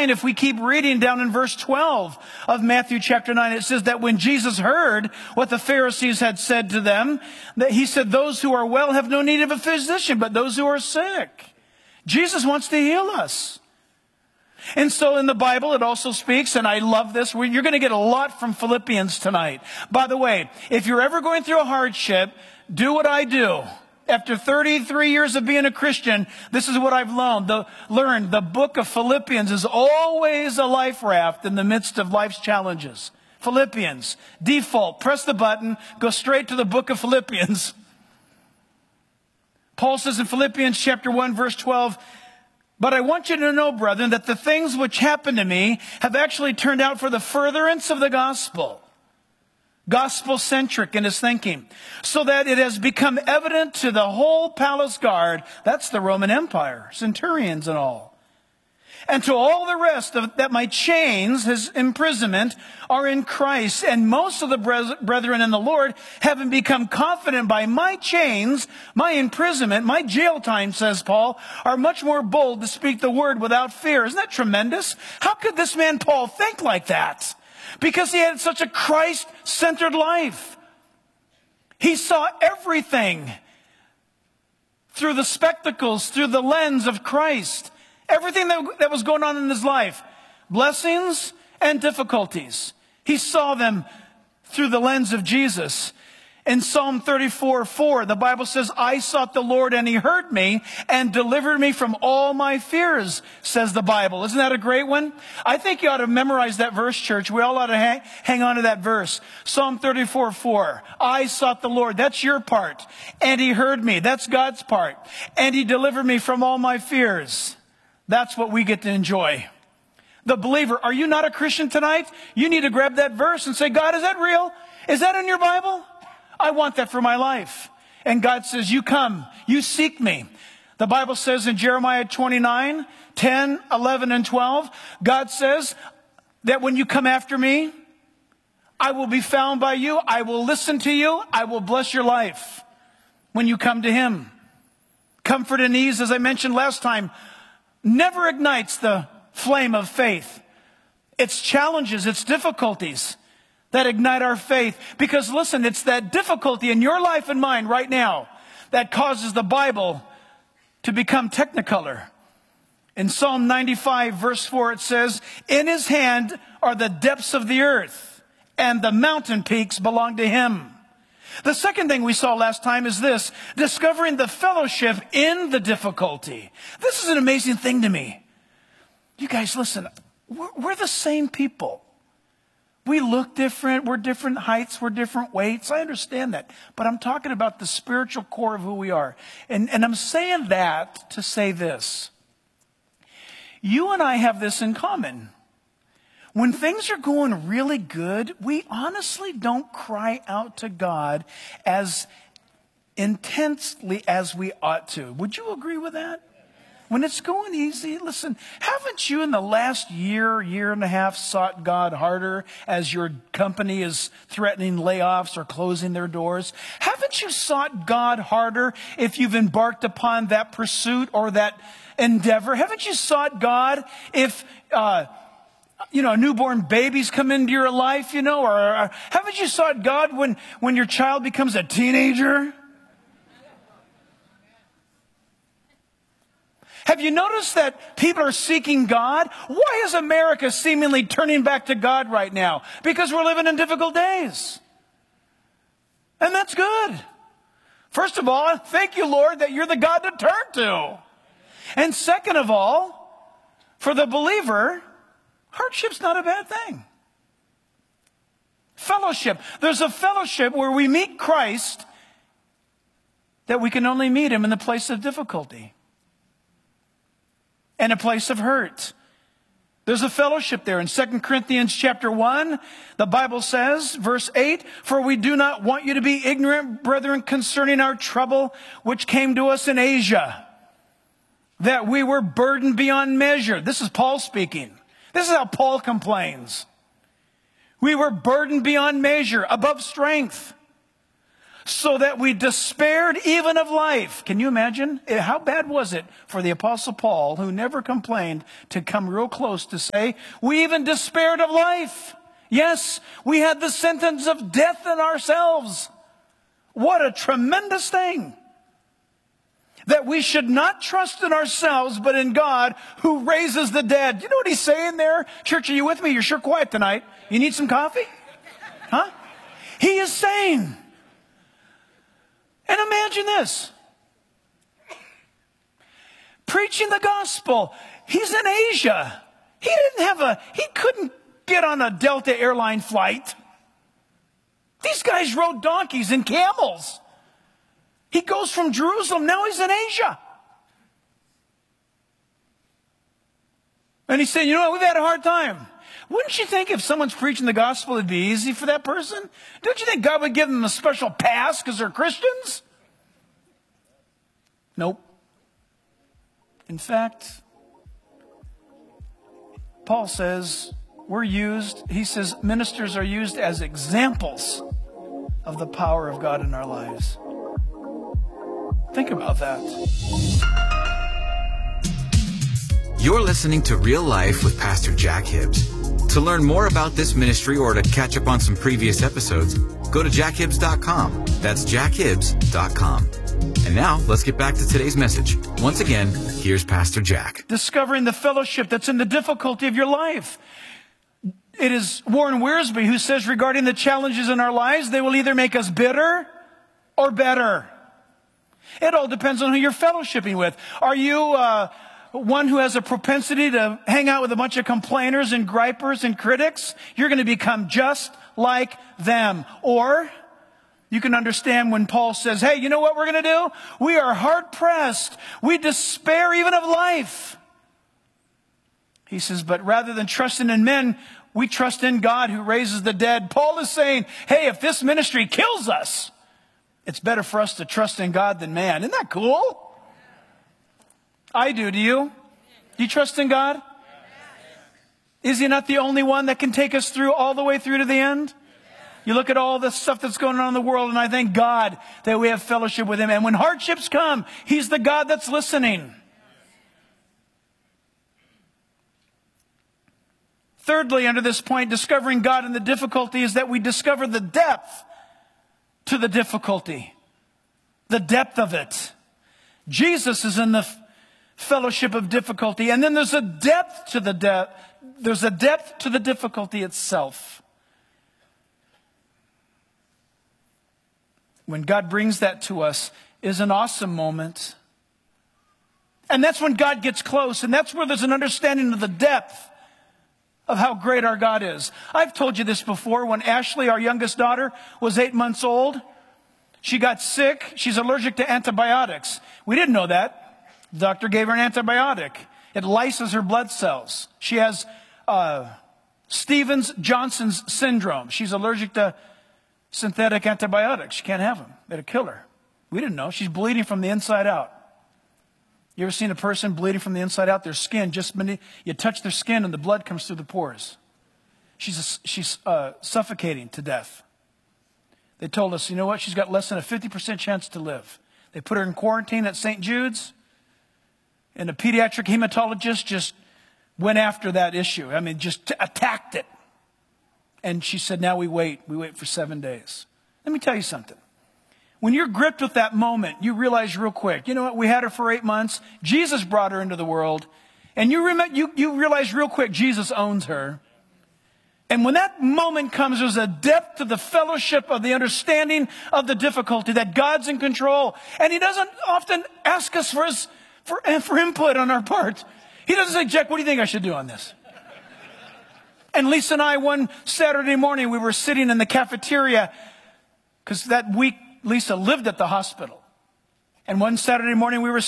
9, if we keep reading down in verse 12 of Matthew chapter 9, it says that when Jesus heard what the Pharisees had said to them, that he said, those who are well have no need of a physician, but those who are sick. Jesus wants to heal us. And so in the Bible, it also speaks, and I love this, you're going to get a lot from Philippians tonight. By the way, if you're ever going through a hardship, do what I do. After 33 years of being a Christian, this is what I've learned. The book of Philippians is always a life raft in the midst of life's challenges. Philippians, default, press the button, go straight to the book of Philippians. Paul says in Philippians chapter 1, verse 12, but I want you to know, brethren, that the things which happened to me have actually turned out for the furtherance of the gospel. Gospel-centric in his thinking. So that it has become evident to the whole palace guard, that's the Roman Empire, centurions and all. And to all the rest that my chains, his imprisonment, are in Christ. And most of the brethren in the Lord, having become confident by my chains, my imprisonment, my jail time, says Paul, are much more bold to speak the word without fear. Isn't that tremendous? How could this man Paul think like that? Because he had such a Christ-centered life. He saw everything through the spectacles, through the lens of Christ. Everything that was going on in his life, blessings and difficulties, he saw them through the lens of Jesus. In Psalm 34:4, the Bible says, I sought the Lord and he heard me and delivered me from all my fears, says the Bible. Isn't that a great one? I think you ought to memorize that verse, church. We all ought to hang on to that verse. Psalm 34:4, I sought the Lord. That's your part. And he heard me. That's God's part. And he delivered me from all my fears. That's what we get to enjoy. The believer, are you not a Christian tonight? You need to grab that verse and say, God, is that real? Is that in your Bible? I want that for my life. And God says, you come, you seek me. The Bible says in Jeremiah 29, 10, 11, and 12, God says that when you come after me, I will be found by you. I will listen to you. I will bless your life when you come to him. Comfort and ease, as I mentioned last time, never ignites the flame of faith. It's challenges, it's difficulties that ignite our faith. Because listen, it's that difficulty in your life and mine right now that causes the Bible to become technicolor. In Psalm 95 verse 4 it says, in his hand are the depths of the earth, and the mountain peaks belong to him. The second thing we saw last time is this, discovering the fellowship in the difficulty. This is an amazing thing to me. You guys, listen, we're the same people. We look different, we're different heights, we're different weights. I understand that. But I'm talking about the spiritual core of who we are. And I'm saying that to say this. You and I have this in common. When things are going really good, we honestly don't cry out to God as intensely as we ought to. Would you agree with that? When it's going easy, listen, haven't you in the last year, year and a half sought God harder as your company is threatening layoffs or closing their doors? Haven't you sought God harder if you've embarked upon that pursuit or that endeavor? Haven't you sought God if newborn babies come into your life, or haven't you sought God when your child becomes a teenager? Have you noticed that people are seeking God? Why is America seemingly turning back to God right now? Because we're living in difficult days. And that's good. First of all, thank you, Lord, that you're the God to turn to. And second of all, for the believer, hardship's not a bad thing. Fellowship. There's a fellowship where we meet Christ that we can only meet him in the place of difficulty and a place of hurt. There's a fellowship there. In 2 Corinthians chapter 1, the Bible says, verse 8, for we do not want you to be ignorant, brethren, concerning our trouble which came to us in Asia, that we were burdened beyond measure. This is Paul speaking. This is how Paul complains. We were burdened beyond measure, above strength, so that we despaired even of life. Can you imagine? How bad was it for the Apostle Paul, who never complained, to come real close to say, we even despaired of life. Yes, we had the sentence of death in ourselves. What a tremendous thing. That we should not trust in ourselves, but in God who raises the dead. You know what he's saying there? Church, are you with me? You're sure quiet tonight. You need some coffee? Huh? He is saying, and imagine this, preaching the gospel. He's in Asia. He couldn't get on a Delta airline flight. These guys rode donkeys and camels. He goes from Jerusalem, now he's in Asia. And he's saying, you know what, we've had a hard time. Wouldn't you think if someone's preaching the gospel, it'd be easy for that person? Don't you think God would give them a special pass because they're Christians? Nope. In fact, Paul says, he says, ministers are used as examples of the power of God in our lives. Think about that. You're listening to Real Life with Pastor Jack Hibbs. To learn more about this ministry or to catch up on some previous episodes, go to jackhibbs.com. That's jackhibbs.com. And now, let's get back to today's message. Once again, here's Pastor Jack. Discovering the fellowship that's in the difficulty of your life. It is Warren Wiersbe who says regarding the challenges in our lives, they will either make us bitter or better. It all depends on who you're fellowshipping with. Are you one who has a propensity to hang out with a bunch of complainers and gripers and critics? You're going to become just like them. Or you can understand when Paul says, hey, you know what we're going to do? We are hard pressed. We despair even of life. He says, but rather than trusting in men, we trust in God who raises the dead. Paul is saying, hey, if this ministry kills us, it's better for us to trust in God than man. Isn't that cool? I do. Do you? Do you trust in God? Is he not the only one that can take us through all the way through to the end? You look at all the stuff that's going on in the world, and I thank God that we have fellowship with him. And when hardships come, he's the God that's listening. Thirdly, under this point, discovering God in the difficulty is that we discover the depth to the difficulty. The depth of it. Jesus is in the fellowship of difficulty, and then there's a depth to the depth. There's a depth to the difficulty itself. When God brings that to us is an awesome moment. And that's when God gets close, and that's where there's an understanding of the depth of how great our God is. I've told you this before. When Ashley, our youngest daughter, was 8 months old, she got sick. She's allergic to antibiotics. We didn't know that. The doctor gave her an antibiotic. It lyses her blood cells. She has Stevens-Johnson's syndrome. She's allergic to synthetic antibiotics. She can't have them. It'll kill her. We didn't know. She's bleeding from the inside out. You ever seen a person bleeding from the inside out? Their skin, you touch their skin and the blood comes through the pores. She's suffocating to death. They told us, you know what? She's got less than a 50% chance to live. They put her in quarantine at St. Jude's, and a pediatric hematologist just went after that issue. I mean, just attacked it. And she said, now we wait. We wait for 7 days. Let me tell you something. When you're gripped with that moment, you realize real quick, you know what? We had her for 8 months. Jesus brought her into the world. And you realize real quick, Jesus owns her. And when that moment comes, there's a depth to the fellowship of the understanding of the difficulty, that God's in control. And he doesn't often ask us for input on our part. He doesn't say, Jack, what do you think I should do on this? And Lisa and I, one Saturday morning, we were sitting in the cafeteria because that week Lisa lived at the hospital. And one Saturday morning we were